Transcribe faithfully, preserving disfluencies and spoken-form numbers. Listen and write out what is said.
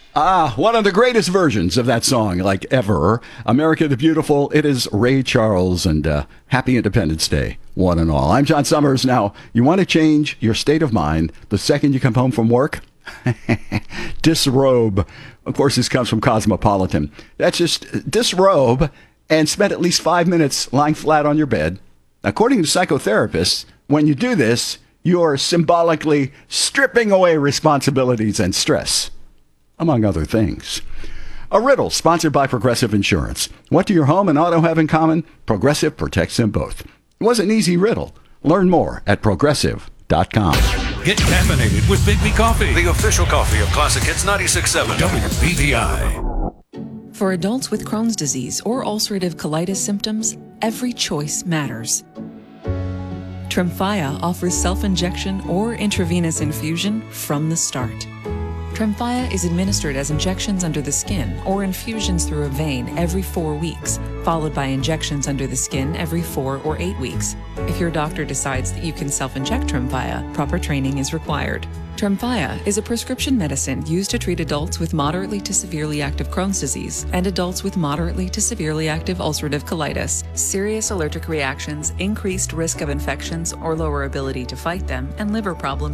Ah, one of the greatest versions of that song, like ever. America the Beautiful. It is Ray Charles, and uh, happy Independence Day, one and all. I'm John Summers. Now, you want to change your state of mind the second you come home from work? Disrobe. Of course, this comes from Cosmopolitan. That's just disrobe and spend at least five minutes lying flat on your bed. According to psychotherapists, when you do this, you're symbolically stripping away responsibilities and stress, among other things. A riddle sponsored by Progressive Insurance. What do your home and auto have in common? Progressive protects them both. It was an easy riddle. Learn more at progressive dot com. Get caffeinated with Big B Coffee, The official coffee of Classic Hits ninety-six point seven. W B T I. For adults with Crohn's disease or ulcerative colitis symptoms, every choice matters. Tremfya offers self-injection or intravenous infusion from the start. Tremfya is administered as injections under the skin or infusions through a vein every four weeks, followed by injections under the skin every four or eight weeks. If your doctor decides that you can self-inject Tremfya, proper training is required. Tremfya is a prescription medicine used to treat adults with moderately to severely active Crohn's disease and adults with moderately to severely active ulcerative colitis. Serious allergic reactions, increased risk of infections or lower ability to fight them, and liver problems